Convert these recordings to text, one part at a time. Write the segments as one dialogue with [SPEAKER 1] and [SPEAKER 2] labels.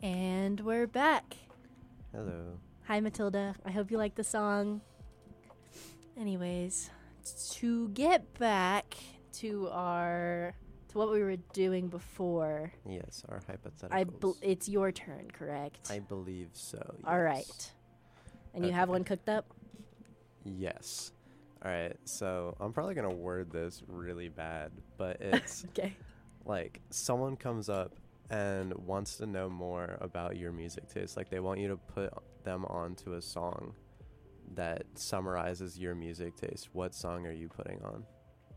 [SPEAKER 1] And we're back.
[SPEAKER 2] Hello.
[SPEAKER 1] Hi, Matilda. I hope you like the song. Anyways, to get back to what we were doing before.
[SPEAKER 2] Yes, our hypotheticals.
[SPEAKER 1] It's your turn, correct?
[SPEAKER 2] I believe so. Yes.
[SPEAKER 1] All right. And you have one cooked up?
[SPEAKER 2] Yes. All right. So I'm probably gonna word this really bad, but it's
[SPEAKER 1] okay.
[SPEAKER 2] Like someone comes up and wants to know more about your music taste. Like they want you to put them onto a song that summarizes your music taste. What song are you putting on?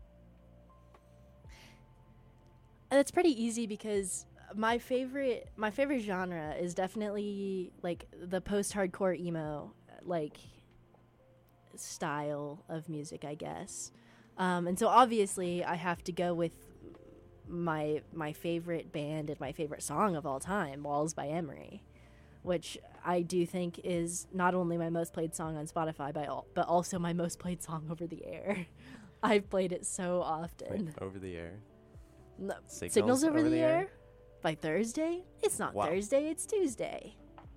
[SPEAKER 1] It's pretty easy because my favorite genre is definitely like the post-hardcore emo like style of music, I guess. And so obviously I have to go with my favorite band and my favorite song of all time, Walls by Emery, which I do think is not only my most played song on Spotify but also my most played song over the air. I've played it so often.
[SPEAKER 2] Wait, over the air?
[SPEAKER 1] No, Signals over the air? By Thursday? It's not
[SPEAKER 2] Wow.
[SPEAKER 1] Thursday, it's Tuesday.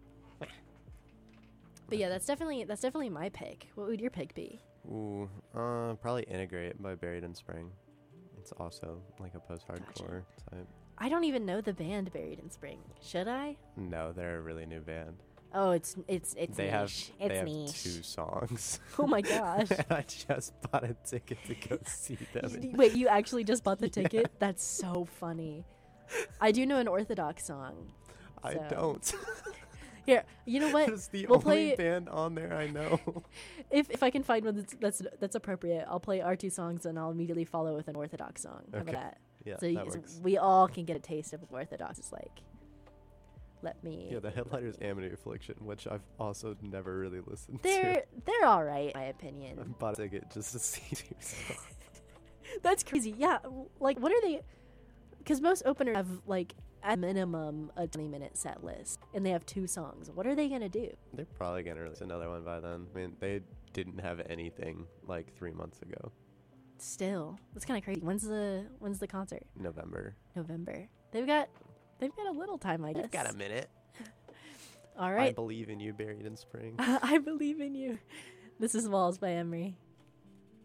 [SPEAKER 1] But yeah, that's definitely my pick. What would your pick be?
[SPEAKER 2] Ooh, probably Integrate by Buried in Spring. It's also like a post-hardcore type.
[SPEAKER 1] I don't even know the band Buried in Spring. Should I?
[SPEAKER 2] No, they're a really new band.
[SPEAKER 1] Oh, it's
[SPEAKER 2] They
[SPEAKER 1] niche.
[SPEAKER 2] have
[SPEAKER 1] It's
[SPEAKER 2] they have
[SPEAKER 1] niche.
[SPEAKER 2] 2 songs.
[SPEAKER 1] Oh my gosh.
[SPEAKER 2] And I just bought a ticket to go see them.
[SPEAKER 1] Wait, you actually just bought the ticket? That's so funny. I do know an Orthodox song.
[SPEAKER 2] I
[SPEAKER 1] so.
[SPEAKER 2] don't.
[SPEAKER 1] Here, you know what?
[SPEAKER 2] It's the
[SPEAKER 1] We'll
[SPEAKER 2] only
[SPEAKER 1] play
[SPEAKER 2] band on there I know.
[SPEAKER 1] if I can find one that's appropriate. I'll play our 2 songs and I'll immediately follow with an Orthodox song. How about that?
[SPEAKER 2] Yeah,
[SPEAKER 1] So
[SPEAKER 2] that works.
[SPEAKER 1] we all can get a taste of what Orthodox is like. Let me.
[SPEAKER 2] Yeah, the headliner is Amity Affliction, which I've also never really listened
[SPEAKER 1] They're all right, in my
[SPEAKER 2] to. I
[SPEAKER 1] opinion.
[SPEAKER 2] bought a ticket just to see 2 songs.
[SPEAKER 1] That's crazy. Yeah, like what are they? Because most openers have like at minimum a 20-minute set list, and they have 2 songs. What are they gonna do?
[SPEAKER 2] They're probably gonna release another one by then. I mean, they didn't have anything like 3 months ago.
[SPEAKER 1] Still, that's kind of crazy. When's the concert?
[SPEAKER 2] November.
[SPEAKER 1] November. They've got a little time, I guess.
[SPEAKER 2] You've got a minute.
[SPEAKER 1] All right.
[SPEAKER 2] I believe in you, Buried in Spring.
[SPEAKER 1] I believe in you. This is Walls by Emery.